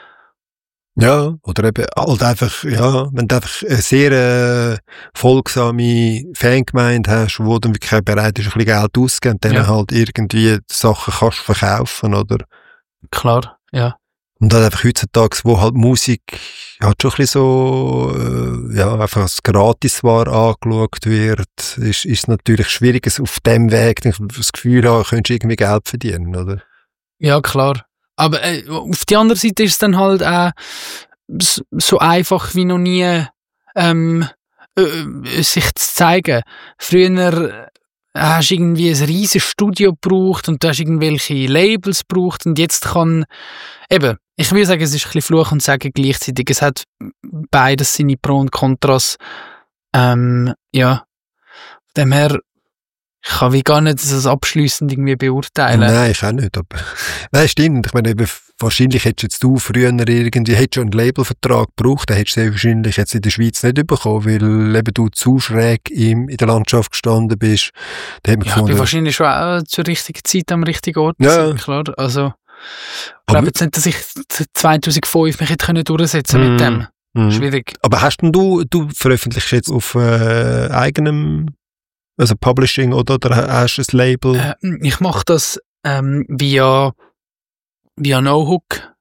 Ja, oder eben halt einfach, ja, wenn du einfach eine sehr äh, folgsame Fangemeinde hast, wo dann wirklich auch bereit ist, ein bisschen Geld auszugeben und dann Ja. halt irgendwie Sachen kannst verkaufen, oder? Klar, ja. Und dann einfach heutzutage, wo halt Musik halt schon ein bisschen so, äh, ja, einfach als Gratisware angeschaut wird, ist, ist es natürlich schwierig, es auf dem Weg das Gefühl haben, könntest du irgendwie Geld verdienen, oder? Ja, klar. Aber äh, auf die andere Seite ist es dann halt auch s- so einfach wie noch nie ähm, äh, sich zu zeigen. Früher hast du irgendwie ein riesiges Studio gebraucht und du hast irgendwelche Labels gebraucht und jetzt kann eben, ich würde sagen, es ist ein bisschen Fluch und Segen gleichzeitig. Es hat beides seine Pro und Kontras. Ähm, ja, von dem her, ich kann wie gar nicht das abschliessend irgendwie beurteilen. Nein, ich auch nicht, aber, nein, stimmt. Ich meine, eben, wahrscheinlich hättest jetzt du früher irgendwie, hättest schon einen Labelvertrag gebraucht, den hättest du sehr wahrscheinlich jetzt in der Schweiz nicht bekommen, weil eben du zu schräg im, in der Landschaft gestanden bist. Da hat man Ja, ich gefunden, bin wahrscheinlich schon auch zur richtigen Zeit am richtigen Ort. Ja. gewesen, klar. Also, ich Aber- glaube jetzt nicht, dass ich zweitausendfünf mich hätte können durchsetzen Mhm. mit dem. Mhm. Schwierig. Aber hast denn du, du veröffentlichst jetzt auf äh, eigenem, also Publishing oder, oder hast du ein Label? Äh, ich mache das ähm, via, via NoHook.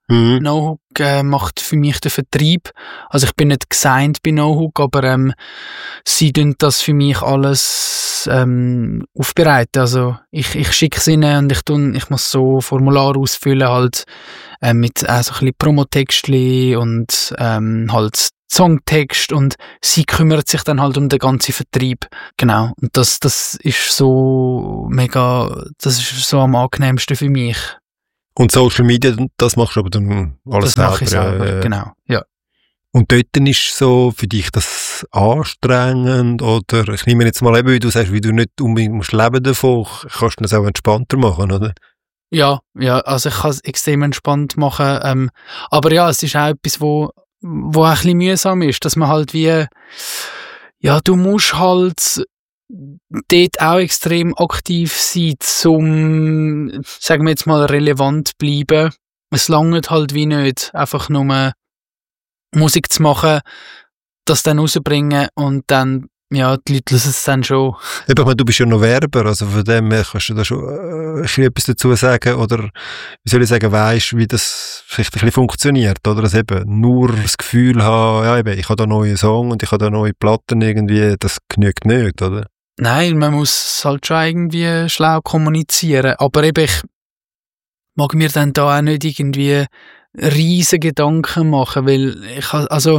Mhm. No-Hook äh, macht für mich den Vertrieb. Also ich bin nicht gesigned bei No-Hook, aber ähm, sie tun das für mich alles ähm, aufbereiten. Also ich, ich schicke es ihnen und ich, tun, ich muss so Formular ausfüllen, halt äh, mit äh, so ein bisschen Promotextli und ähm, halt Songtext, und sie kümmert sich dann halt um den ganzen Vertrieb. Genau. Und das, das ist so mega, das ist so am angenehmsten für mich. Und Social Media, das machst du aber dann alles Das selber. mache ich selber, äh, genau. Ja. Und dort ist so für dich das anstrengend, oder ich nehme jetzt mal eben, wie du sagst, wie du nicht unbedingt musst leben davon, kannst du das auch entspannter machen, oder? Ja, ja, also ich kann es extrem entspannt machen. Ähm, aber ja, es ist auch etwas, wo, wo auch ein bisschen mühsam ist, dass man halt wie, ja, du musst halt dort auch extrem aktiv sein, um, sagen wir jetzt mal, relevant zu bleiben. Es langt halt wie nicht, einfach nur Musik zu machen, das dann rausbringen und dann, ja, die Leute lassen es dann schon. Eben, ich meine, du bist ja noch Werber, also von dem her kannst du da schon äh, etwas dazu sagen, oder wie soll ich sagen, weisst, wie das vielleicht ein bisschen funktioniert, oder? Dass eben nur das Gefühl haben, ja eben, ich habe da neue Song und ich habe da neue Platten irgendwie, das genügt nicht, oder? Nein, man muss halt schon irgendwie schlau kommunizieren, aber eben, ich mag mir dann da auch nicht irgendwie riesige Gedanken machen, weil ich ha- also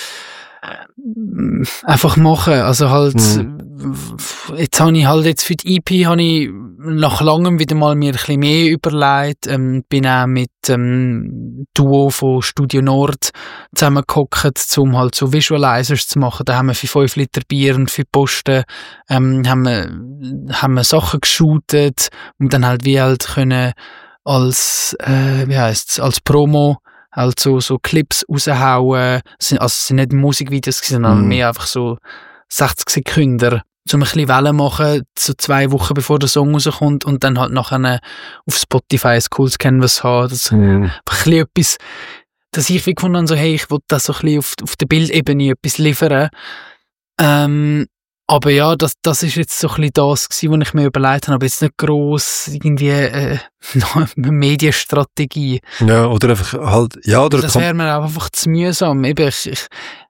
äh, einfach machen, also halt Mhm. jetzt habe ich halt jetzt für die E P habe ich nach langem wieder mal mir ein bisschen mehr überlegt, ähm, bin auch mit ähm, Duo von Studio Nord zusammengehockt, um halt so Visualizers zu machen. Da haben wir für fünf Liter Bier und für Posten ähm, haben wir haben wir Sachen geshootet und dann halt wie halt können als, äh, wie heisst's, als Promo halt so, so Clips raushauen. Es sind, also es sind nicht Musikvideos, sondern Mhm. mehr einfach so sechzig Sekunden, um ein bisschen Wellen machen, so zwei Wochen bevor der Song rauskommt und dann halt nachher auf Spotify ein cooles Canvas haben. Das Mhm. einfach ein bisschen etwas, dass ich wie gefunden habe, so, hey, ich will das so ein bisschen auf, auf der Bildebene etwas liefern. Ähm, aber ja, das, das ist jetzt so ein bisschen das gewesen, was ich mir überlegt habe, aber jetzt nicht gross irgendwie äh, eine Medienstrategie. Ja, oder einfach halt, ja, oder Das kom- wäre mir auch einfach zu mühsam. Eben, ich, ich,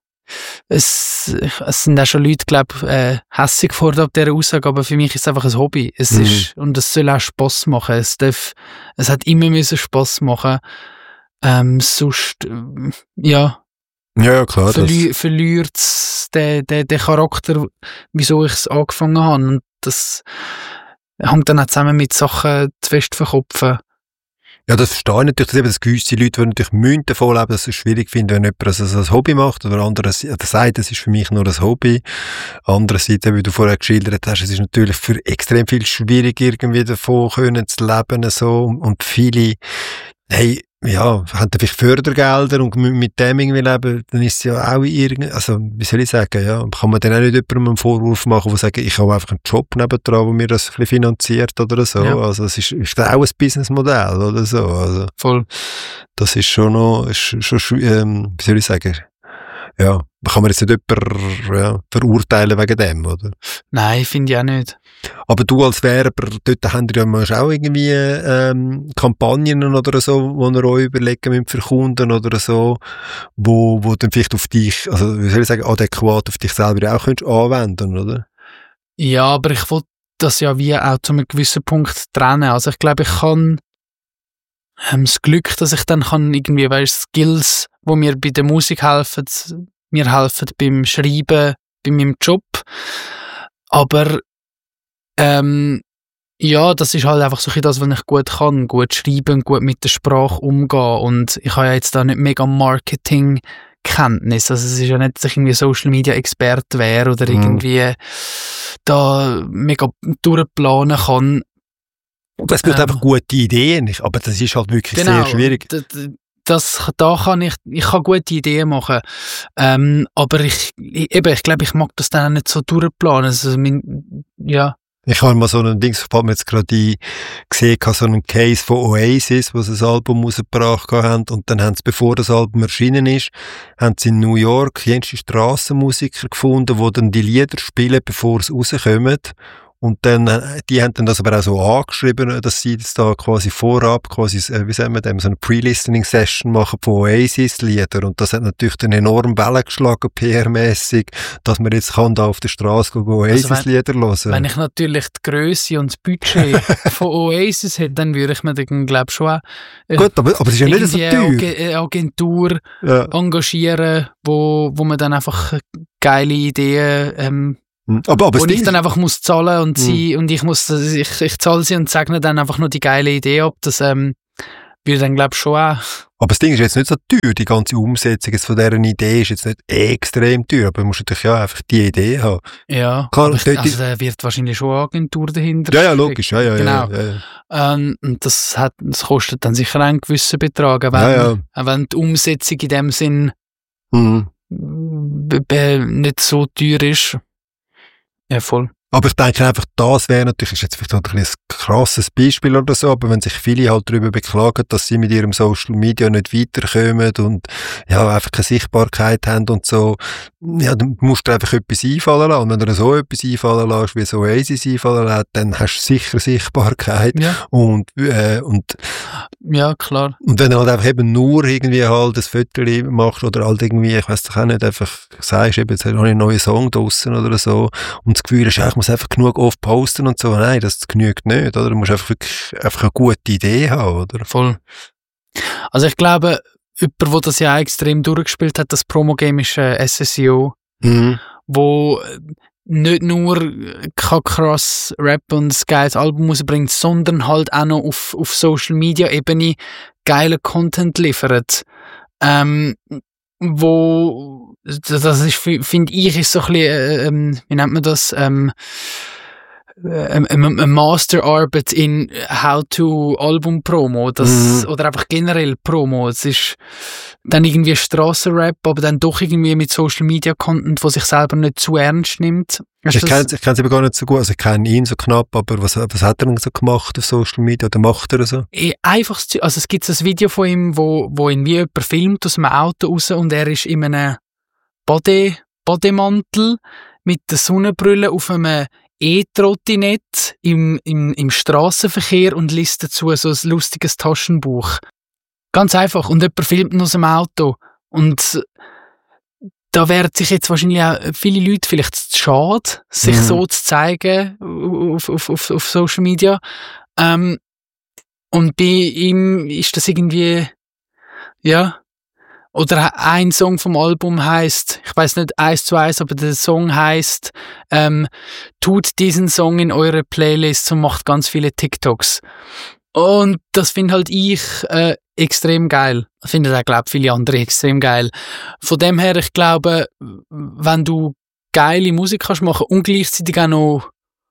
es, ich, es sind auch schon Leute, glaube ich, äh, hässig vor dieser Aussage, aber für mich ist es einfach ein Hobby. Es Mhm. ist, und es soll auch Spass machen. Es darf, es hat immer müssen Spass machen. Ähm, sonst, ähm, ja, ja, ja, klar, das, verli verliert es den, den, den Charakter, wieso ich es angefangen habe. Und das hängt dann auch zusammen mit Sachen zu fest verkopfen. ja, das verstehe ich natürlich, dass eben, dass gewisse Leute, die natürlich müssen davon leben, dass es schwierig finden, wenn jemand das als Hobby macht, oder andere sagt, das ist für mich nur ein Hobby. Andererseits, wie du vorher geschildert hast, es ist natürlich für extrem viel schwierig, irgendwie davon können zu leben, so, und viele, hey, ja, haben da vielleicht Fördergelder und müssen mit dem irgendwie leben, dann ist es ja auch irgendwie, also, wie soll ich sagen, ja, kann man dann auch nicht jemandem einen Vorwurf machen, der sagt, ich habe einfach einen Job nebendran, der mir das ein bisschen finanziert oder so, Ja. also, es ist, ist auch ein Businessmodell oder so, also, Voll. das ist schon noch, ist schon, schwi- ähm, wie soll ich sagen, ja, kann man jetzt nicht jemanden, ja, verurteilen wegen dem, oder? Nein, finde ich auch nicht. Aber du als Werber, dort habt ihr ja manchmal auch irgendwie ähm, Kampagnen oder so, die ihr euch überlegen müsst für Kunden oder so, wo, wo dann vielleicht auf dich, also wie soll ich sagen, adäquat auf dich selber auch könntest anwenden, oder? Ja, aber ich will das ja wie auch zu einem gewissen Punkt trennen. Also ich glaube, ich kann ähm, das Glück, dass ich dann kann irgendwie, weißt, Skills, wo mir bei der Musik helfen, mir helfen beim Schreiben, bei meinem Job. Aber ähm, ja, das ist halt einfach so ein das, was ich gut kann, gut schreiben, gut mit der Sprache umgehen. Und ich habe ja jetzt da nicht mega Marketing-Kenntnis. Also es ist ja nicht, dass ich irgendwie Social-Media-Experte wäre oder Mhm. irgendwie da mega durchplanen kann. Das braucht Ähm, einfach gute Ideen, ich- aber das ist halt wirklich Genau, sehr schwierig. d- d- das, da kann ich, ich kann gute Ideen machen, ähm, aber ich, ich, eben, ich glaube, ich mag das dann auch nicht so durchplanen. Also, mein, ja, Ich habe mal so einen Dings, fällt mir jetzt gerade ein, gesehen, so einen Case von Oasis, wo sie ein Album rausgebracht haben, und dann haben sie, bevor das Album erschienen ist, haben sie in New York jenste Strassenmusiker gefunden, die dann die Lieder spielen, bevor sie rauskommen. Und dann, die haben dann das aber auch so angeschrieben, dass sie jetzt da quasi vorab, quasi, wie sagen wir dem, so eine Pre-Listening-Session machen von Oasis-Lieder. Und das hat natürlich dann enorm Wellen geschlagen, P R-mässig, dass man jetzt kann da auf der Straße Oasis-Lieder hören. Wenn ich natürlich die Grösse und das Budget von Oasis hätte, dann würde ich mir dann, glaube ich, schon auch äh, Gut, aber, aber es ist ja nicht so teuer. eine Agentur Ja. engagieren, wo, wo man dann einfach geile Ideen ähm, Aber, aber wo das ich Ding dann ist- einfach muss zahlen und Mhm. sie und ich muss ich, ich zahle sie und sage ihnen dann einfach nur die geile Idee ab. Das ähm, würde dann glaube ich schon auch. aber das Ding ist jetzt nicht so teuer. Die ganze Umsetzung jetzt von dieser Idee ist jetzt nicht extrem teuer, aber du musst natürlich ja einfach die Idee haben. Ja, Klar, aber ich, dort also ist- da wird wahrscheinlich schon eine Agentur dahinter. Ja, ja, stecken. logisch. Ja, ja, Genau. ja, ja, ja. Ähm, und das, hat, das kostet dann sicher einen gewissen Betrag, auch wenn, Ja, ja. auch wenn die Umsetzung in dem Sinn Mhm. b- b- nicht so teuer ist. Ja, voll. Aber ich denke einfach, das wäre natürlich, ist jetzt vielleicht ein, ein krasses Beispiel oder so, aber wenn sich viele halt darüber beklagen, dass sie mit ihrem Social Media nicht weiterkommen und ja, einfach keine Sichtbarkeit haben und so, ja, dann musst du einfach etwas einfallen lassen. Und wenn du dir so etwas einfallen lässt, wie so Oasis einfallen lässt, dann hast du sicher Sichtbarkeit. Ja, Und, äh, und, ja klar. und wenn du halt einfach eben nur irgendwie halt ein Foto machst oder halt irgendwie, ich weiss doch auch nicht, einfach sagst, eben, jetzt habe ich einen neuen Song draussen oder so und das Gefühl ist, ja, ich muss einfach genug oft posten und so. Nein, das genügt nicht, oder? Du musst einfach wirklich einfach eine gute Idee haben, oder? Voll. Also ich glaube, jemand, der das ja auch extrem durchgespielt hat, das Promo-Game ist äh, S S E O, Mhm. wo äh, nicht nur äh, kann krass Rap und ein geiles Album rausbringt, sondern halt auch noch auf, auf Social-Media-Ebene geilen Content liefert. Ähm, wo, das ist, finde ich, ist so ein bisschen, äh, ähm, wie nennt man das, ähm, eine eine Masterarbeit in How to Album Promo, das, Mhm. oder einfach generell Promo. Es ist dann irgendwie Strassenrap, aber dann doch irgendwie mit Social Media Content, wo sich selber nicht zu ernst nimmt. Hast Ich du kenne das- ich kenn's eben gar nicht so gut, also ich kenne ihn so knapp, aber was, was hat er denn so gemacht auf Social Media, oder macht er so? Eh, einfaches Zeug. Also es gibt ein Video von ihm, wo, wo ihn wie jemand filmt aus dem Auto raus und er ist in einem Body, Bodymantel mit der Sonnenbrille auf einem E-Trottinett im, im, im Strassenverkehr und liest dazu so ein lustiges Taschenbuch. Ganz einfach. Und jemand filmt ihn aus dem Auto. Und da wären sich jetzt wahrscheinlich auch viele Leute vielleicht zu schade, sich Mhm. so zu zeigen auf, auf, auf, auf Social Media. Ähm, und bei ihm ist das irgendwie, ja. Oder ein Song vom Album heißt, ich weiß nicht eins zu eins, aber der Song heißt, ähm, tut diesen Song in eure Playlist und macht ganz viele TikToks. Und das finde halt ich äh, extrem geil. Finde auch, glaube viele andere extrem geil. Von dem her, ich glaube, wenn du geile Musik kannst machen und gleichzeitig auch noch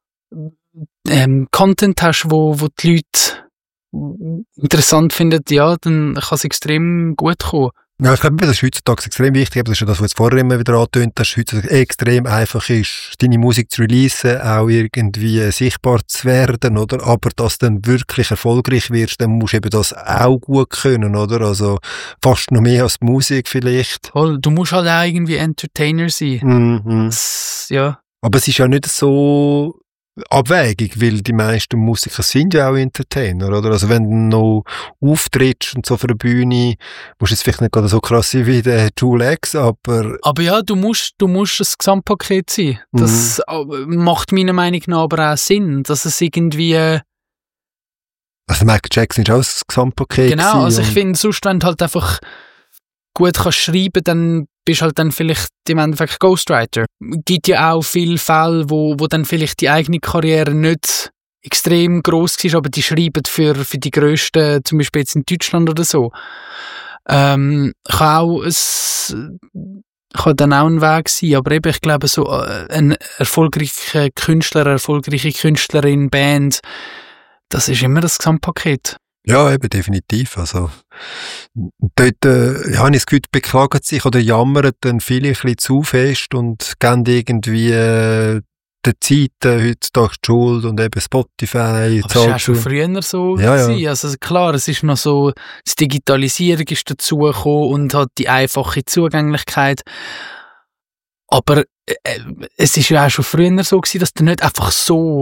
ähm, Content hast, wo, wo die Leute interessant finden, ja, dann kann es extrem gut kommen. Ja, ich glaube, das ist heutzutage extrem wichtig, aber das ist ja das, was du jetzt vorher immer wieder angetönt hast, dass es heutzutage extrem einfach ist, deine Musik zu releasen, auch irgendwie sichtbar zu werden, oder? Aber dass du dann wirklich erfolgreich wirst, dann musst du eben das auch gut können, oder? Also fast noch mehr als die Musik vielleicht. Voll, du musst halt auch irgendwie Entertainer sein. Mhm. Das, ja. Aber es ist ja nicht so abwägig, weil die meisten Musiker sind ja auch Entertainer, oder? Also wenn du noch auftrittst und so auf einer Bühne, musst du jetzt vielleicht nicht gerade so krass sein wie der Tool X, aber Aber ja, du musst, du musst das Gesamtpaket sein. Das äh, macht meiner Meinung nach aber auch Sinn, dass es irgendwie, äh, also Michael Jackson ist auch das Gesamtpaket genau, also ich und- finde, sonst, wenn du halt einfach gut kannst schreiben, dann bist halt dann vielleicht im Endeffekt Ghostwriter. Gibt ja auch viele Fälle, wo, wo dann vielleicht die eigene Karriere nicht extrem gross war, aber die schreiben für, für die grössten, zum Beispiel jetzt in Deutschland oder so. Ähm, kann auch es kann dann auch ein Weg sein, aber eben, ich glaube, so äh, ein erfolgreicher Künstler, eine erfolgreiche Künstlerin, Band, das ist immer das Gesamtpaket. Ja, eben, definitiv. Also, dort, äh, ja, habe ich das Gefühl, beklagen sich oder jammern dann viele ein bisschen zu fest und geben irgendwie, äh, der Zeit äh, heutzutage die Schuld und eben Spotify. Aber es war auch schon früher so. Ja, ja. gewesen. Also klar, es ist noch so, die Digitalisierung ist dazugekommen und hat die einfache Zugänglichkeit. Aber äh, es ist ja auch schon früher so gewesen, dass du nicht einfach so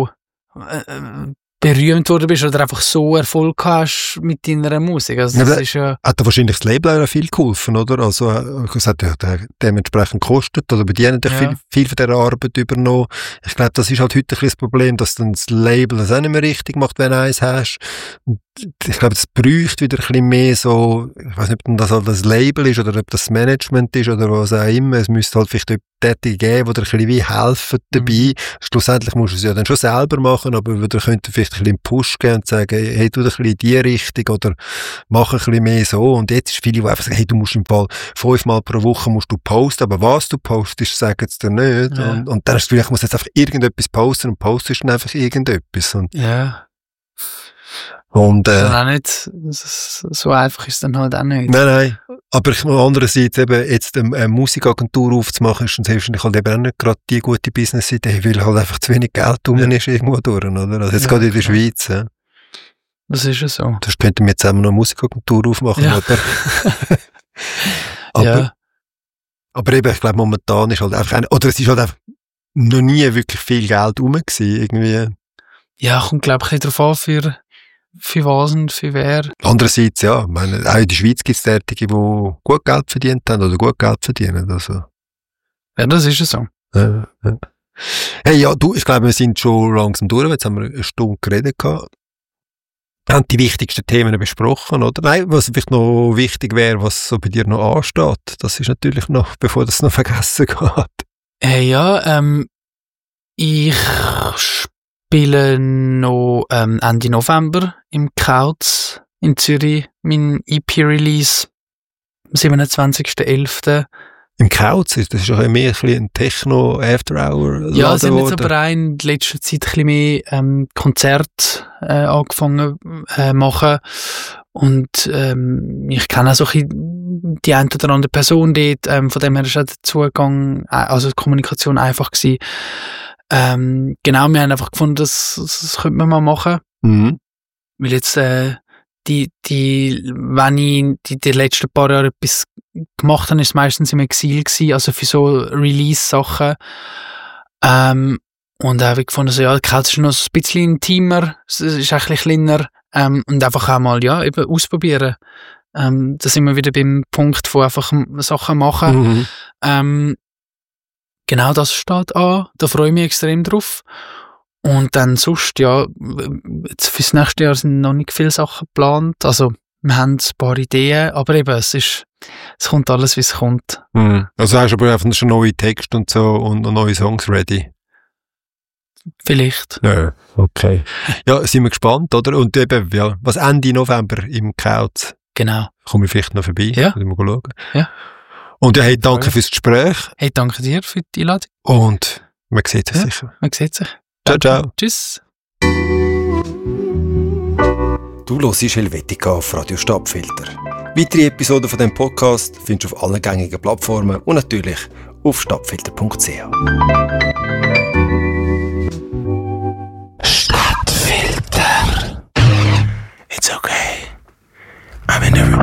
äh, berühmt worden bist oder einfach so Erfolg hast mit deiner Musik. Also das ja, ist ja... Hat da wahrscheinlich das Label auch viel geholfen, oder? Also, es hat ja dementsprechend gekostet, oder bei dir haben ja. viel, viel von dieser Arbeit übernommen. Ich glaube, das ist halt heute ein bisschen das Problem, dass dann das Label das auch nicht mehr richtig macht, wenn du eins hast. Und ich glaube, das bräuchte wieder ein bisschen mehr so, ich weiß nicht, ob das halt das Label ist, oder ob das Management ist, oder was auch immer. Es müsste halt vielleicht Tätige geben, die dir ein bisschen wie helfen dabei. Mhm. Schlussendlich musst du es ja dann schon selber machen, aber wir könnten vielleicht ein bisschen einen Push geben und sagen, hey, tu ein bisschen in die Richtung oder mach ein bisschen mehr so. Und jetzt ist viele, die einfach sagen, hey, du musst im Fall fünfmal pro Woche musst du posten, aber was du postest, sagen sie dir nicht. Ja. Und, und dann hast du vielleicht, musst du jetzt einfach irgendetwas posten und postest dann einfach irgendetwas. Und ja. Und, äh, auch nicht, so einfach ist es dann halt auch nicht. Nein, nein. Aber ich, andererseits eben, jetzt eine, eine Musikagentur aufzumachen, ist wahrscheinlich halt eben auch nicht gerade die gute Business-Idee, weil halt einfach zu wenig Geld rum ja. ist irgendwo durch, oder? Also jetzt ja, gerade in der klar. Schweiz, ja. Das ist ja so. Das könnten wir jetzt auch noch eine Musikagentur aufmachen, ja. oder? aber, ja. aber eben, ich glaube, momentan ist halt einfach, eine, oder es ist halt einfach noch nie wirklich viel Geld rum gewesen, irgendwie. Ja, kommt, glaube ich, ein bisschen darauf an, für für was und für wer. Andererseits, ja, ich meine, auch in der Schweiz gibt es Tätige, die gut Geld verdient haben oder gut Geld verdienen. Also. Ja, das ist ja so. Ja, ja. Hey, ja, du, ich glaube, wir sind schon langsam durch. Jetzt haben wir eine Stunde geredet gehabt. Wir haben die wichtigsten Themen besprochen, oder? Nein, was vielleicht noch wichtig wäre, was so bei dir noch ansteht. Das ist natürlich noch, bevor das noch vergessen geht. Hey, ja, ähm, ich spiele noch ähm, Ende November im Kauz in Zürich, mein E P-Release am siebenundzwanzigsten elften Im Kauz? Das ist doch mehr ein Techno-After-Hour. Ja, es haben jetzt aber auch in letzter Zeit ein bisschen mehr ähm, Konzerte äh, angefangen äh, machen. Und ähm, ich kenne auch so ein bisschen die eine oder andere Person dort. Ähm, von dem her ist auch der Zugang, also die Kommunikation einfach gewesen. Ähm, genau, wir haben einfach gefunden, das, das könnte man mal machen. Mhm. Weil jetzt, äh, die, die, wenn ich die, die letzten paar Jahre etwas gemacht habe, ist es meistens im Exil gewesen, also für so Release-Sachen. Ähm, und da habe ich gefunden, so, ja, der Kauz ist noch ein bisschen intimer, es ist ein bisschen kleiner, ähm, und einfach auch mal, ja, eben ausprobieren. Ähm, da sind wir wieder beim Punkt, wo einfach Sachen machen. Mhm. Ähm, Genau, das steht an. Da freue ich mich extrem drauf. Und dann sonst, ja, jetzt fürs nächste Jahr sind noch nicht viele Sachen geplant. Also, wir haben ein paar Ideen, aber eben, es ist, es kommt alles, wie es kommt. Mhm. Also hast du aber einfach schon neue Texte und so und neue Songs ready? Vielleicht. Ja, okay. Ja, sind wir gespannt, oder? Und eben, ja, was Ende November im Kauz? Genau. Komme ich vielleicht noch vorbei? Ja. Mal schauen. Ja. Und ja, hey, danke fürs Gespräch. Hey, danke dir für die Einladung. Und man sieht sich ja, sicher. Man sieht sich. Ciao, ciao. Tschüss. Du hörst Helvetica auf Radio Stadtfilter. Weitere Episoden von diesem Podcast findest du auf allen gängigen Plattformen und natürlich auf stadtfilter punkt c h. Stadtfilter. It's okay. I'm in every